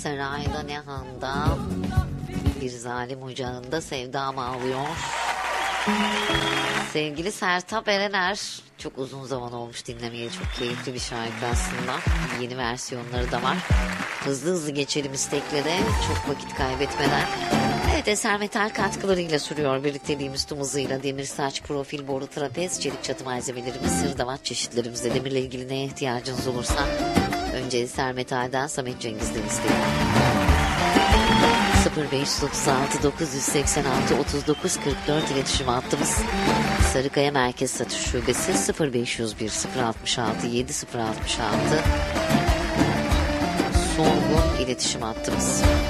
sarayda ne handa, bir zalim ocağında sevdam ağlıyor. Sevgili Sertab Erener, çok uzun zaman olmuş dinlemeye, çok keyifli bir şarkı aslında. Yeni versiyonları da var. Hızlı hızlı geçelim isteklere, çok vakit kaybetmeden. Evet, Eser Metal katkılarıyla sürüyor birlikteliğimiz tüm hızıyla. Demir saç, profil, boru, trapez, çelik çatı malzemelerimiz, sırdavat çeşitlerimizde. Demirle ilgili neye ihtiyacınız olursa önce Eser Metal'den Samet Cengiz'den isteyin. 0536 986 39 44 iletişim hattımız. Sarıkaya Merkez Satış Şubesi 0501 066 7066. Sorgun iletişim hattımız.